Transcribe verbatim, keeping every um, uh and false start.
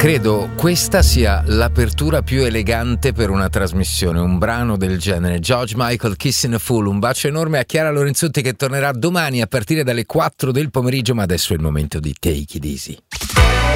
Credo questa sia l'apertura più elegante per una trasmissione, un brano del genere. George Michael, Kissing a Fool. Un bacio enorme a Chiara Lorenzutti che tornerà domani a partire dalle quattro del pomeriggio, ma adesso è il momento di Take It Easy.